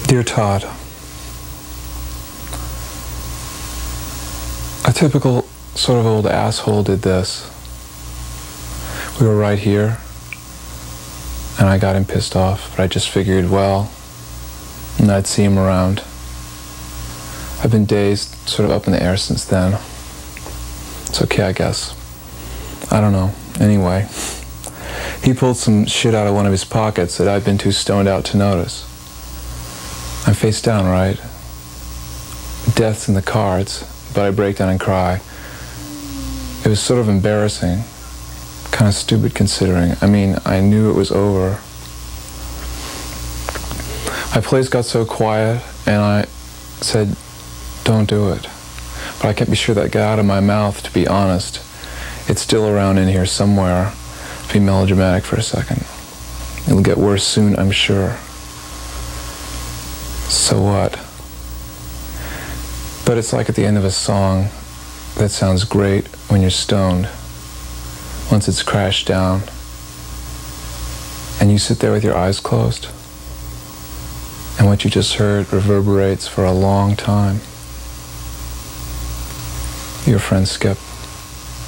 Dear Todd, a typical sort of old asshole did this. We were right here, and I got him pissed off, but I just figured, well, and I'd see him around. I've been dazed, sort of up in the air since then. It's okay, I guess. I don't know. Anyway, he pulled some shit out of one of his pockets that I'd been too stoned out to notice. I'm face down, right? Death's in the cards, but I break down and cry. It was sort of embarrassing, kind of stupid considering. I mean, I knew it was over. My place got so quiet, and I said, don't do it. But I can't be sure that got out of my mouth, to be honest. It's still around in here somewhere. To be melodramatic for a second. It'll get worse soon, I'm sure. So what? But it's like at the end of a song that sounds great when you're stoned. Once it's crashed down, and you sit there with your eyes closed, and what you just heard reverberates for a long time. Your friend Skip.